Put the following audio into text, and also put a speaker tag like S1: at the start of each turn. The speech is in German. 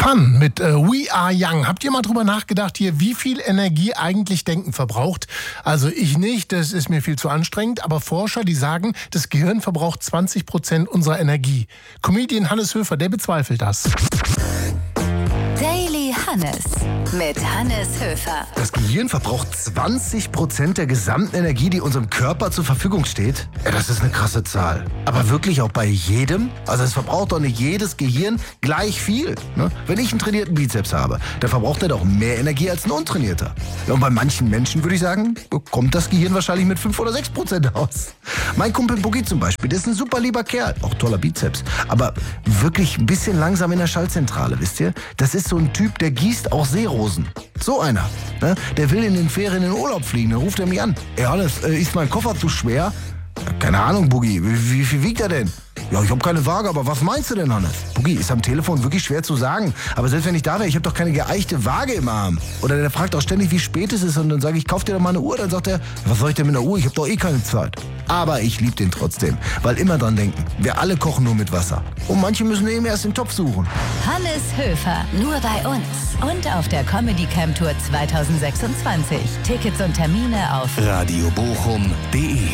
S1: Fun mit We Are Young. Habt ihr mal drüber nachgedacht hier, wie viel Energie eigentlich Denken verbraucht? Also ich nicht, das ist mir viel zu anstrengend. Aber Forscher, die sagen, das Gehirn verbraucht 20% unserer Energie. Comedian Hannes Höfer, der bezweifelt das.
S2: Daily Hannes mit Hannes Höfer.
S3: Das Gehirn verbraucht 20% der gesamten Energie, die unserem Körper zur Verfügung steht. Ja, das ist eine krasse Zahl. Aber wirklich auch bei jedem? Also es verbraucht doch nicht jedes Gehirn gleich viel. Ne? Wenn ich einen trainierten Bizeps habe, dann verbraucht er doch mehr Energie als ein untrainierter. Ja, und bei manchen Menschen würde ich sagen, kommt das Gehirn wahrscheinlich mit 5 oder 6% aus. Mein Kumpel Boogie zum Beispiel, der ist ein super lieber Kerl. Auch toller Bizeps. Aber wirklich ein bisschen langsam in der Schaltzentrale, wisst ihr? Das ist so ein Typ, der gießt auch Seerosen. So einer. Ne? Der will in den Ferien in den Urlaub fliegen. Dann ruft er mich an. Ey Hannes, ist mein Koffer zu schwer? Ja, keine Ahnung, Boogie. Wie viel wiegt er denn? Ja, ich habe keine Waage, aber was meinst du denn, Hannes? Boogie, ist am Telefon wirklich schwer zu sagen. Aber selbst wenn ich da wäre, ich habe doch keine geeichte Waage im Arm. Oder der fragt auch ständig, wie spät es ist. Und dann sage ich, kauf dir doch mal eine Uhr. Dann sagt er, was soll ich denn mit einer Uhr? Ich habe doch eh keine Zeit. Aber ich liebe den trotzdem. Weil immer dran denken, wir alle kochen nur mit Wasser. Und manche müssen eben erst den Topf suchen.
S2: Hannes Höfer, nur bei uns. Und auf der Comedy Camp Tour 2026. Tickets und Termine auf
S4: radiobochum.de